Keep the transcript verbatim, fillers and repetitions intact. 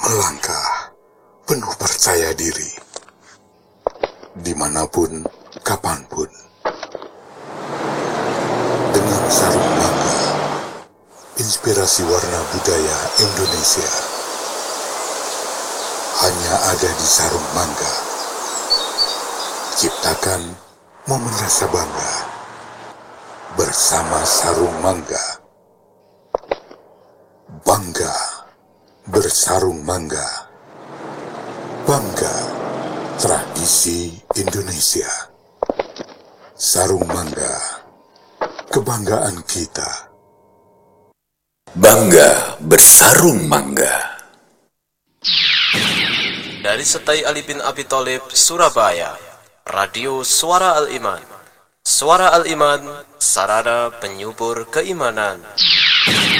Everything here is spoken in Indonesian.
melangkah penuh percaya diri, dimanapun, kapanpun. Dengan sarung mangga, inspirasi warna budaya Indonesia hanya ada di sarung mangga. Ciptakan momen rasa bangga bersama sarung mangga. Bangga bersarung mangga. Bangga tradisi Indonesia. Sarung mangga, kebanggaan kita. Bangga bersarung mangga. Dari Setai Ali bin Abi Thalib, Surabaya, Radio Suara Al-Iman. Suara Al-Iman, sarana penyubur keimanan.